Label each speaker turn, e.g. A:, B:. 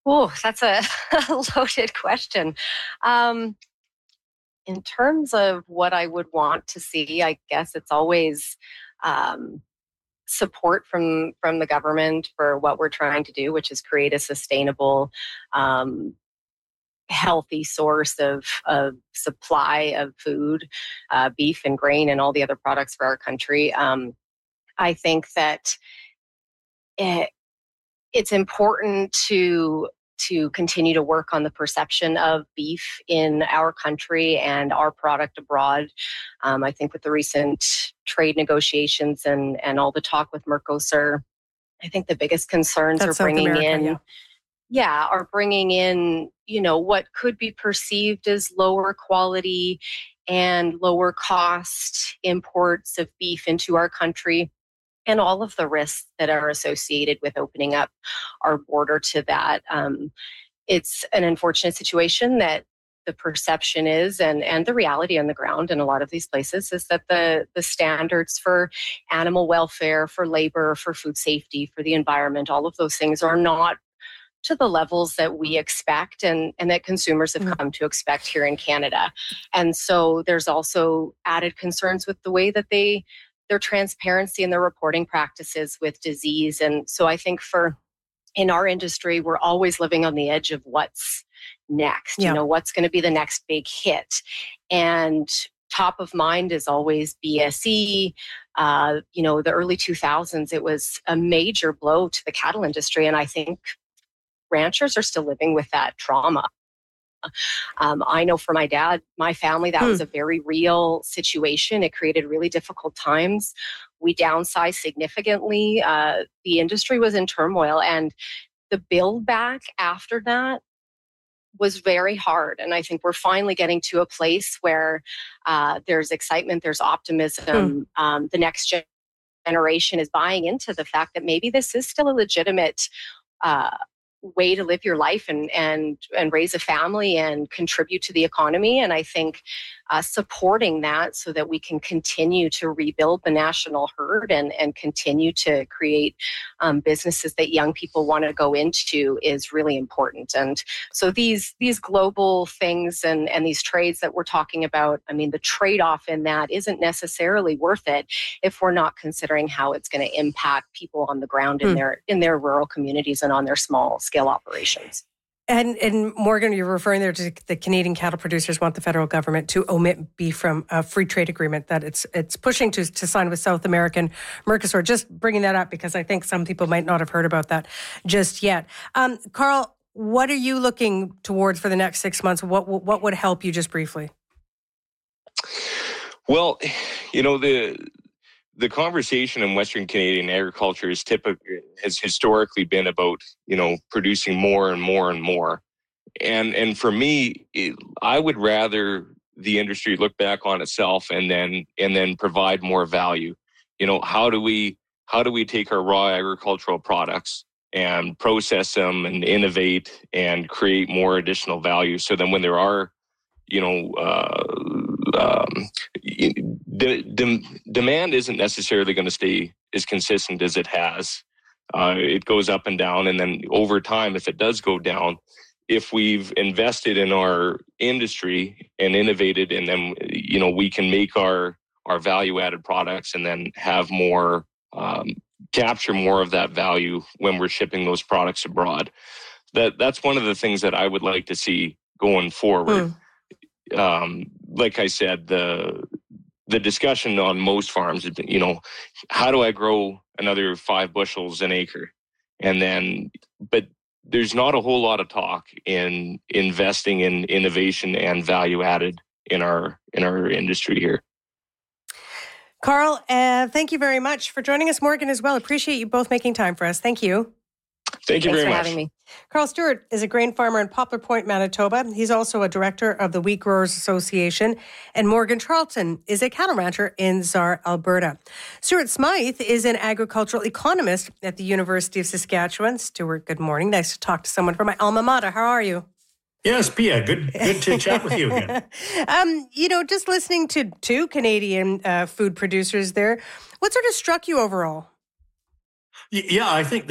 A: Oh, that's a loaded question. Um, in terms of what I would want to see, I guess it's always um, support from the government for what we're trying to do, which is create a sustainable, um, healthy source of supply of food, beef and grain, and all the other products for our country. I think that it, it's important to continue to work on the perception of beef in our country and our product abroad. I think with the recent trade negotiations and all the talk with Mercosur, I think the biggest concerns
B: That's
A: are
B: South
A: bringing
B: America,
A: in,
B: yeah.
A: yeah, are bringing in, what could be perceived as lower quality and lower cost imports of beef into our country, and all of the risks that are associated with opening up our border to that. It's an unfortunate situation that the perception is, and the reality on the ground in a lot of these places is that the standards for animal welfare, for labor, for food safety, for the environment, all of those things are not to the levels that we expect and that consumers have come to expect here in Canada. And so there's also added concerns with the way that their transparency and their reporting practices with disease. And so I think in our industry, we're always living on the edge of what's next,
B: Yeah.
A: what's going to be the next big hit. And top of mind is always BSE. The early 2000s, it was a major blow to the cattle industry. And I think ranchers are still living with that trauma. I know for my family, that was a very real situation. It created really difficult times. We downsized significantly. The industry was in turmoil, and the build back after that was very hard. And I think we're finally getting to a place where there's excitement, there's optimism. The next generation is buying into the fact that maybe this is still a legitimate way to live your life and raise a family and contribute to the economy. And I think supporting that so that we can continue to rebuild the national herd and continue to create businesses that young people want to go into is really important. And so these global things and these trades that we're talking about, I mean, the trade-off in that isn't necessarily worth it if we're not considering how it's going to impact people on the ground in their rural communities and on their small scale operations.
B: And Morgan, you're referring there to the Canadian cattle producers want the federal government to omit beef from a free trade agreement that it's pushing to sign with South American Mercosur. Just bringing that up because I think some people might not have heard about that just yet. Carl, what are you looking towards for the next 6 months? What would help you just briefly?
C: Well, the conversation in Western Canadian agriculture has historically been about, producing more and more and more. And for me, I would rather the industry look back on itself and then provide more value. How do we take our raw agricultural products and process them and innovate and create more additional value so then when there are, demand isn't necessarily going to stay as consistent as it has. It goes up and down. And then over time, if it does go down, if we've invested in our industry and innovated and then, we can make our value-added products and then have more, capture more of that value when we're shipping those products abroad. That's one of the things that I would like to see going forward. Like I said, the discussion on most farms has been, how do I grow another 5 bushels an acre? But there's not a whole lot of talk in investing in innovation and value added in our industry here.
B: Carl, thank you very much for joining us. Morgan as well. Appreciate you both making time for us. Thank you.
C: Thank you very much.
A: Thanks for having me.
B: Carl Stewart is a grain farmer in Poplar Point, Manitoba. He's also a director of the Wheat Growers Association. And Morgan Charlton is a cattle rancher in Czar, Alberta. Stuart Smythe is an agricultural economist at the University of Saskatchewan. Stuart, good morning. Nice to talk to someone from my alma mater. How are you?
D: Yes, Pia, good to chat with you again.
B: Just listening to two Canadian food producers there, what sort of struck you overall?
D: Yeah, I think